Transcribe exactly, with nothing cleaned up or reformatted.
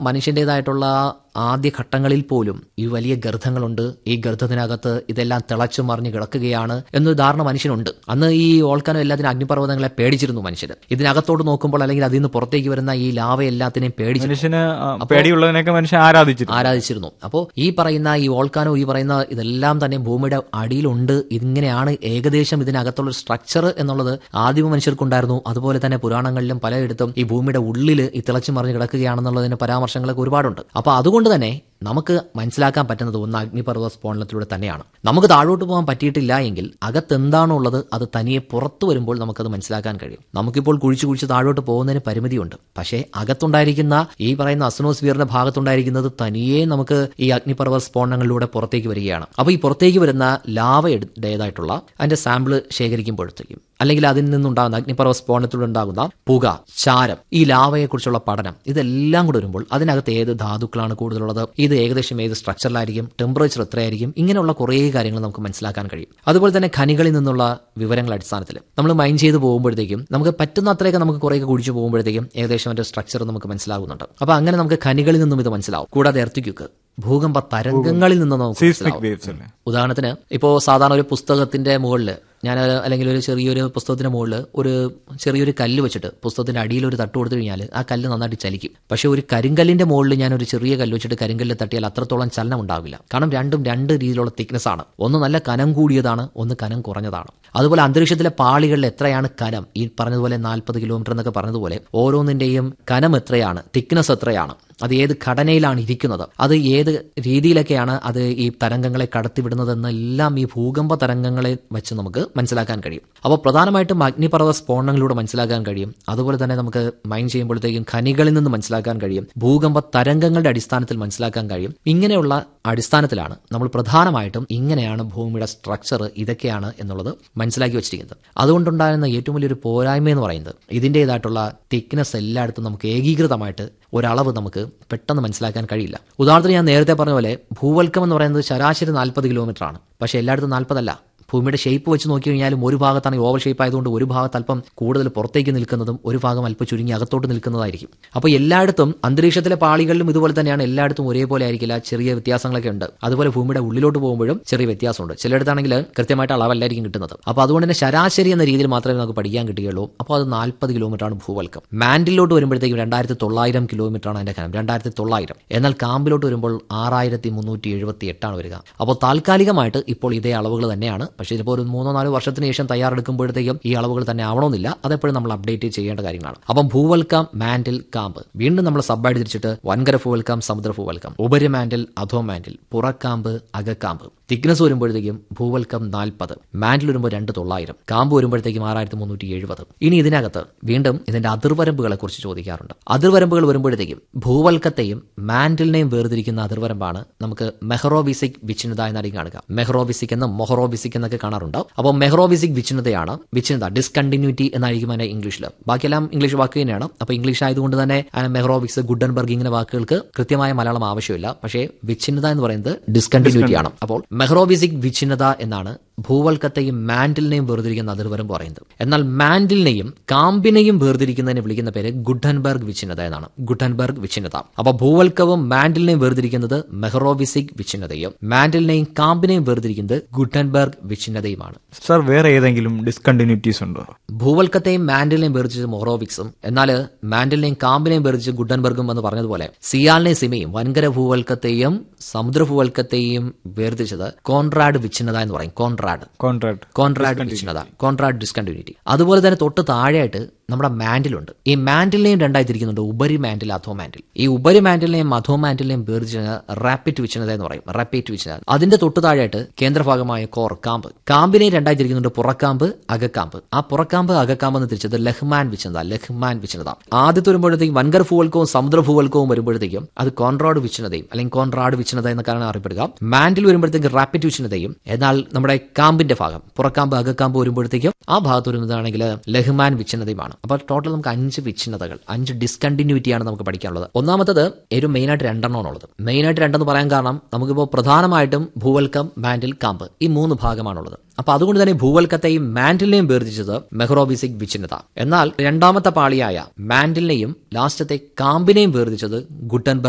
മനുഷ്യന്റേതായിട്ടുള്ള ആദ്യ ഘട്ടങ്ങളിൽ പോലും ഈ വലിയ ഗർത്തങ്ങളുണ്ട്, ഈ ഗർത്തത്തിനകത്ത് ഇതെല്ലാം തിളച്ചു മറിഞ്ഞ് കിടക്കുകയാണ് എന്നൊരു ധാരണ മനുഷ്യനുണ്ട്. അന്ന് ഈ വോൾക്കാനോ എല്ലാത്തിനും അഗ്നിപർവ്വതങ്ങളെ പേടിച്ചിരുന്നു മനുഷ്യർ. ഇതിനകത്തോട്ട് നോക്കുമ്പോൾ അല്ലെങ്കിൽ അതിൽ നിന്ന് പുറത്തേക്ക് വരുന്ന ഈ ലാവ എല്ലാത്തിനെയും പേടിച്ചു മനുഷ്യന് പേടിയുള്ളതിനൊക്കെ മനുഷ്യൻ ആരാധിച്ചിരുന്നു ആരാധിച്ചിരുന്നു അപ്പോൾ ഈ പറയുന്ന ഈ വോൾക്കാനോ ഈ പറയുന്ന ഇതെല്ലാം തന്നെ ഭൂമിയുടെ അടിയിലുണ്ട്. ഇങ്ങനെയാണ് ഏകദേശം ഇതിനകത്തുള്ള സ്ട്രക്ചർ എന്നുള്ളത് ആദിമ മനുഷ്യർക്കുണ്ടായിരുന്നു. അതുപോലെ തന്നെ പുരാണങ്ങളിലും പലയിടത്തും ഈ ഭൂമിയുടെ ഉള്ളിൽ ഈ തിളച്ചു മറിഞ്ഞ് കിടക്കുകയാണെന്നുള്ളതിന് പരാമർശങ്ങളൊക്കെ ഒരുപാടുണ്ട്. അപ്പൊ അതുകൊണ്ട് തന്നെ നമുക്ക് മനസ്സിലാക്കാൻ പറ്റുന്നത് ഒന്ന് അഗ്നിപർവ്വത സ്ഫോടനത്തിലൂടെ തന്നെയാണ്. നമുക്ക് താഴോട്ട് പോകാൻ പറ്റിയിട്ടില്ല എങ്കിൽ അകത്തെന്താണോ ഉള്ളത് അത് തനിയെ പുറത്തു വരുമ്പോൾ നമുക്കത് മനസ്സിലാക്കാൻ കഴിയും. നമുക്കിപ്പോൾ കുഴിച്ചു കുഴിച്ച് താഴോട്ട് പോകുന്നതിന് പരിമിതിയുണ്ട്. പക്ഷേ അകത്തുണ്ടായിരിക്കുന്ന ഈ പറയുന്ന അസ്നോസ്ഫിയറിന്റെ ഭാഗത്തുണ്ടായിരിക്കുന്നത് തനിയെ നമുക്ക് ഈ അഗ്നിപർവ്വത സ്ഫോടനങ്ങളിലൂടെ പുറത്തേക്ക് വരികയാണ്. അപ്പോൾ ഈ പുറത്തേക്ക് വരുന്ന ലാവയുടേതായിട്ടുള്ള അതിന്റെ സാമ്പിള് ശേഖരിക്കുമ്പോഴത്തേക്കും അല്ലെങ്കിൽ അതിൽ നിന്നുണ്ടാകുന്ന അഗ്നിപർവ്വത സ്ഫോടനത്തിലൂടെ ഉണ്ടാകുന്ന പുക, ചാരം, ഈ ലാവയെക്കുറിച്ചുള്ള പഠനം ഇതെല്ലാം കൂടെ വരുമ്പോൾ അതിനകത്ത് ഏത് ധാതുക്കളാണ് കൂടുതലുള്ളത്, ഇത് ഏകദേശം ഏത് സ്ട്രക്ചറിലായിരിക്കും, ടെമ്പറേച്ചർ എത്രയായിരിക്കും, ഇങ്ങനെയുള്ള കുറേ കാര്യങ്ങൾ നമുക്ക് മനസ്സിലാക്കാൻ കഴിയും. അതുപോലെ തന്നെ ഖനികളിൽ നിന്നുള്ള വിവരങ്ങളുടെ അടിസ്ഥാനത്തിൽ നമ്മൾ മൈൻ ചെയ്ത് പോകുമ്പോഴത്തേക്കും നമുക്ക് പറ്റുന്ന അത്രയൊക്കെ നമുക്ക് കുറേയൊക്കെ കുഴിച്ചു പോകുമ്പോഴത്തേക്കും ഏകദേശം അതിന്റെ സ്ട്രക്ചർ നമുക്ക് മനസ്സിലാകുന്നുണ്ട്. അപ്പൊ അങ്ങനെ നമുക്ക് ഖനികളിൽ നിന്നും ഇത് മനസ്സിലാവും. കൂടാതെ എർത്തിക്യുക്ക് ഭൂകമ്പ തരംഗങ്ങളിൽ നിന്ന് നമുക്ക് മനസ്സിലാവും. ഉദാഹരണത്തിന് ഇപ്പോ സാധാരണ ഒരു പുസ്തകത്തിന്റെ മുകളിൽ ഞാൻ അല്ലെങ്കിൽ ഒരു ചെറിയൊരു പുസ്തകത്തിന്റെ മുകളിൽ ഒരു ചെറിയൊരു കല്ല് വെച്ചിട്ട് പുസ്തകത്തിന്റെ അടിയിൽ ഒരു തട്ട് കൊടുത്തു കഴിഞ്ഞാൽ ആ കല്ല് നന്നായിട്ട് ചലിക്കും. പക്ഷെ ഒരു കരിങ്കല്ലിന്റെ മുകളിൽ ഞാൻ ഒരു ചെറിയ കല്ല് വെച്ചിട്ട് കരിങ്കല്ല് തട്ടിയാൽ അത്രത്തോളം ചലനം ഉണ്ടാവില്ല. കാരണം രണ്ടും രണ്ട് രീതിയിലുള്ള തിക്നെസ് ആണ്. ഒന്ന് നല്ല കനം കൂടിയതാണ്, ഒന്ന് കനം കുറഞ്ഞതാണ്. അതുപോലെ അന്തരീക്ഷത്തിലെ പാളികളിൽ എത്രയാണ് കനം, ഈ പറഞ്ഞതുപോലെ നാൽപ്പത് കിലോമീറ്റർ എന്നൊക്കെ പറഞ്ഞതുപോലെ ഓരോന്നിന്റെയും കനം എത്രയാണ്, തിക്നെസ് എത്രയാണ്, അത് ഏത് ഘടനയിലാണ് ഇരിക്കുന്നത്, അത് ഏത് രീതിയിലൊക്കെയാണ് അത് ഈ തരംഗങ്ങളെ കടത്തിവിടുന്നതെന്നെല്ലാം ഈ ഭൂകമ്പ തരംഗങ്ങളെ വെച്ച് നമുക്ക് മനസ്സിലാക്കാൻ കഴിയും. അപ്പോൾ പ്രധാനമായിട്ടും അഗ്നിപർവ്വത സ്ഫോടനങ്ങളിലൂടെ മനസ്സിലാക്കാൻ കഴിയും. അതുപോലെ തന്നെ നമുക്ക് മൈൻ ചെയ്യുമ്പോഴത്തേക്കും ഖനികളിൽ നിന്ന് മനസ്സിലാക്കാൻ കഴിയും. ഭൂകമ്പ തരംഗങ്ങളുടെ അടിസ്ഥാനത്തിൽ മനസ്സിലാക്കാൻ കഴിയും. ഇങ്ങനെയുള്ള അടിസ്ഥാനത്തിലാണ് നമ്മൾ പ്രധാനമായിട്ടും ഇങ്ങനെയാണ് ഭൂമിയുടെ സ്ട്രക്ചർ ഇതൊക്കെയാണ് എന്നുള്ളത് മനസ്സിലാക്കി വെച്ചിരിക്കുന്നത്. അതുകൊണ്ടുണ്ടായിരുന്ന ഏറ്റവും വലിയൊരു പോരായ്മ എന്ന് പറയുന്നത് ഇതിൻ്റെതായിട്ടുള്ള തിക്നെസ് എല്ലായിടത്തും നമുക്ക് ഏകീകൃതമായിട്ട് ഒരളവ് നമുക്ക് പെട്ടെന്ന് മനസ്സിലാക്കാൻ കഴിയില്ല. ഉദാഹരണത്തിന് ഞാൻ നേരത്തെ പറഞ്ഞ പോലെ ഭൂവൽക്കം എന്ന് പറയുന്നത് ശരാശരി നാൽപ്പത് കിലോമീറ്റർ ആണ്. പക്ഷേ എല്ലായിടത്തും നാൽപ്പതല്ല. ഭൂമിയുടെ ഷേപ്പ് വെച്ച് നോക്കി കഴിഞ്ഞാലും ഒരു ഭാഗത്താണ് ഓവൽ ഷേപ്പ് ആയതുകൊണ്ട് ഒരു ഭാഗത്ത് അല്പം കൂടുതൽ പുറത്തേക്ക് നിൽക്കുന്നതും ഒരു ഭാഗം അല്പം ചുരുങ്ങി അകത്തോട്ട് നിൽക്കുന്നതായിരിക്കും. അപ്പോൾ എല്ലായിടത്തും അന്തരീക്ഷത്തിലെ പാളികളിലും ഇതുപോലെ തന്നെയാണ്. എല്ലായിടത്തും ഒരേപോലെ ആയിരിക്കില്ല, ചെറിയ വ്യത്യാസങ്ങളൊക്കെ ഉണ്ട്. അതുപോലെ ഭൂമിയുടെ ഉള്ളിലോട്ട് പോകുമ്പോഴും ചെറിയ വ്യത്യാസമുണ്ട്. ചിലയിടത്താണെങ്കിൽ കൃത്യമായിട്ട് അളവല്ലായിരിക്കും കിട്ടുന്നത്. അപ്പോൾ അതുകൊണ്ട് തന്നെ ശരാശരി എന്ന രീതിയിൽ മാത്രമേ നമുക്ക് പഠിക്കാൻ കിട്ടുകയുള്ളൂ. അപ്പോൾ അത് നാൽപ്പത് കിലോമീറ്റർ ആണ് ഭൂവൽക്കം. മാൻഡിലോട്ട് വരുമ്പോഴത്തേക്കും രണ്ടായിരത്തി തൊള്ളായിരം കിലോമീറ്റർ ആണ് അതിന്റെ കനം, രണ്ടായിരത്തി തൊള്ളായിരം. എന്നാൽ കാമ്പിലോട്ട് വരുമ്പോൾ ആറായിരത്തി മുന്നൂറ്റി എഴുപത്തി എട്ടാണ് വരിക. അപ്പോൾ താൽക്കാലികമായിട്ട് ഇപ്പോൾ ഇതേ അളവുകൾ തന്നെയാണ്. പക്ഷേ ഇതിപ്പോൾ ഒരു മൂന്നോ നാലോ വർഷത്തിന് ശേഷം തയ്യാറെടുക്കുമ്പോഴത്തേക്കും ഈ അളവുകൾ തന്നെ ആവണമെന്നില്ല. അതെപ്പോഴും നമ്മൾ അപ്ഡേറ്റ് ചെയ്യേണ്ട കാര്യങ്ങളാണ്. അപ്പം ഭൂവൽക്കം, മാൻഡിൽ, കാമ്പ്. വീണ്ടും നമ്മൾ സബ്ബായിട്ട് തിരിച്ചിട്ട് വൻകര ഭൂവൽക്കം, സമുദ്ര ഭൂവൽക്കം, ഉപരി മാൻഡിൽ, അധോ മാൻഡിൽ, പുറക്കാമ്പ്, അകക്കാമ്പ്. തിക്നെസ് വരുമ്പോഴത്തേക്കും ഭൂവൽക്കം നാൽപ്പത്, മാൻഡിൽ വരുമ്പോൾ രണ്ട് തൊള്ളായിരം, കാമ്പ് വരുമ്പോഴത്തേക്കും ആറായിരത്തി മുന്നൂറ്റി എഴുപത്. ഇനി ഇതിനകത്ത് വീണ്ടും ഇതിന്റെ അതിർവരമ്പുകളെ കുറിച്ച് ചോദിക്കാറുണ്ട്. അതിർവരമ്പുകൾ വരുമ്പോഴത്തേക്കും ഭൂവൽക്കത്തെയും മാൻഡിലിനെയും വേർതിരിക്കുന്ന അതിർവരമ്പാണ് നമുക്ക് മെഹ്റോവിസിക് വിച്ഛിന്നത എന്നായിരിക്കും കാണുക. മെഹ്റോവിസിക് എന്നും മൊഹറോവിസിക് എന്നൊക്കെ കാണാറുണ്ടാവും. അപ്പോൾ മെഹ്റോവിസിക് വിച്ഛിന്നതയാണ്. വിച്ഛിന്നത ഡിസ്കണ്ടിന്യൂറ്റി എന്നായിരിക്കും അതിന്റെ ഇംഗ്ലീഷിൽ. ബാക്കിയെല്ലാം ഇംഗ്ലീഷ് വാക്ക് തന്നെയാണ്. അപ്പോൾ ഇംഗ്ലീഷ് ആയതുകൊണ്ട് തന്നെ മെഹ്റോവിക്സ്, ഗുഡൻബർഗ് ഇങ്ങനെ വാക്കുകൾക്ക് കൃത്യമായ മലയാളം ആവശ്യമില്ല. പക്ഷേ വിച്ഛിന്നത എന്ന് പറയുന്നത് ഡിസ്കണ്ടിന്യൂറ്റി ആണ്. അപ്പോൾ മെഹ്റോവിസിക് വിച്ഛിന്നത എന്നാണ് ഭൂവൽക്കത്തെയും മാൻഡിലിനെയും വേർതിരിക്കുന്ന അതിർവരം പറയുന്നത്. എന്നാൽ മാൻഡിലിനെയും കാമ്പിനെയും വേർതിരിക്കുന്നതിനെ വിളിക്കുന്ന പേര് ഗുഡൻബർഗ് വിച്ഛിന്നത എന്നാണ്. ഗുഡൻബർഗ് വിച്ഛിന്നത. അപ്പൊ ഭൂവൽക്കവും മാൻഡിലിനെയും വേർതിരിക്കുന്നത് മെഹ്റോവിസിക് വിച്ഛിന്നതയും മാൻഡിലിനെയും കാമ്പിനെയും വേർതിരിക്കുന്നത് ഗുഡൻബർഗ് വിച്ഛിന്നതയുമാണ്. സർ, വേറെ ഏതെങ്കിലും ഡിസ്കണ്ടിന്യൂറ്റീസ് ഉണ്ടോ? ഭൂവൽക്കത്തെയും മാൻഡിലിനെയും വേർതിരിച്ചത് മൊഹറോവിക്സും എന്നാൽ മാൻഡിലിനെയും കാമ്പിനെയും വേർതിരിച്ച് ഗുഡൻബർഗും എന്ന് പറഞ്ഞതുപോലെ സിയാലിനെയും സിമയും വൻകര ഭൂവൽക്കത്തെയും സമുദ്ര ഭൂവൽക്കത്തെയും വേർതിരിച്ചത് കോൺറാഡ് വിച്ഛിന്നത എന്ന് പറയും. Conrad Conrad Conrad വിച്ഛിന്നത, Conrad discontinuity. അതുപോലെ തന്നെ തൊട്ട് താഴെയായിട്ട് നമ്മുടെ മാൻഡിലുണ്ട്. ഈ മാൻഡിലിനെയും രണ്ടായി തിരിക്കുന്നുണ്ട്, ഉപരി മാൻഡിൽ, അധോ മാൻഡിൽ. ഈ ഉപരി മാൻഡിലിനെയും അധോ മാൻഡിലിനെയും വേർതിരിച്ച റാപ്പിറ്റ് വിച്ഛിന്നത എന്ന് പറയും. റാപ്പിറ്റ് വിച്ഛിന്നത. അതിന്റെ തൊട്ട് താഴെയായിട്ട് കേന്ദ്രഭാഗമായ കോർ, കാമ്പ്. കാമ്പിനെ രണ്ടായി തിരിക്കുന്നുണ്ട്, പുറക്കാമ്പ്, അകക്കാമ്പ്. ആ പുറക്കാമ്പ്, അകക്കാമ്പ് എന്ന് തിരിച്ചത് ലഹ്മാൻ വിച്ഛിന്നത, ലഹ്മാൻ വിച്ഛിന്നത. ആദ്യത്തെ വരുമ്പോഴത്തേക്കും വൻകർ ഭൂവൽക്കവും സമുദ്ര ഭൂവൽക്കവും വരുമ്പോഴത്തേക്കും അത് കോൺറാഡ് വിച്ഛിന്നതയും അല്ലെങ്കിൽ കോൺറാഡ് വിച്ഛിന്നത എന്നൊക്കെയാണ് അറിയപ്പെടുക. മാൻഡിൽ വരുമ്പോഴത്തേക്കും റാപ്പിറ്റ് വിച്ഛിന്നതയും. എന്നാൽ നമ്മുടെ കാമ്പിന്റെ ഭാഗം, പുറക്കാമ്പ്, അകക്കാമ്പ് വരുമ്പോഴത്തേക്കും ആ ഭാഗത്ത് വരുന്നതാണെങ്കിൽ ലഹ്മാൻ വിച്ഛിന്നതയുമാണ്. അപ്പോൾ ടോട്ടൽ നമുക്ക് അഞ്ച് വിച്ഛിന്നതകൾ, അഞ്ച് ഡിസ്കണ്ടിന്യൂറ്റിയാണ് നമുക്ക് പഠിക്കാനുള്ളത്. ഒന്നാമത്തത് ഏറ്റവും മെയിനായിട്ട് രണ്ടെണ്ണമാണുള്ളത്. മെയിനായിട്ട് രണ്ടെന്ന് പറയാൻ കാരണം നമുക്കിപ്പോൾ പ്രധാനമായിട്ടും ഭൂവൽക്കം, മാൻഡിൽ, കാമ്പ് ഈ മൂന്ന് ഭാഗമാണുള്ളത്. അപ്പൊ അതുകൊണ്ട് തന്നെ ഭൂവൽക്കത്തെയും മാൻഡിലിനെയും വേർതിരിച്ചത് മെഹ്റോവിസിക് വിച്ഛിന്നത. എന്നാൽ രണ്ടാമത്തെ പാളിയായ മാൻഡിലിനെയും ലാസ്റ്റത്തെ കാമ്പിനെയും വേർതിരിച്ചത് ഗുട്ടൻബർഗ്